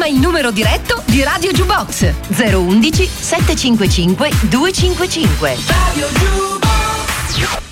Chiama il numero diretto di Radio Jukebox 011 755 255. Radio Jukebox.